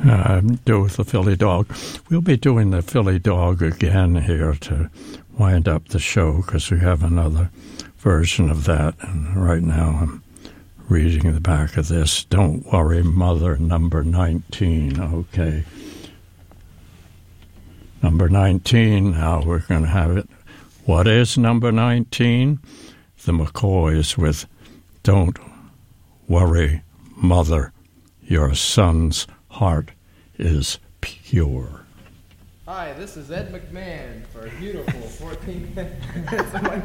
do with the Philly Dog. We'll be doing the Philly Dog again here to wind up the show because we have another version of that. And right now I'm reading the back of this. Don't worry, Mother, number 19. Okay. Number 19, now we're going to have it. What is number 19? The McCoys with Don't Worry, Mother, Your Son's Heart is Pure. Hi, this is Ed McMahon for a beautiful 14 minutes of my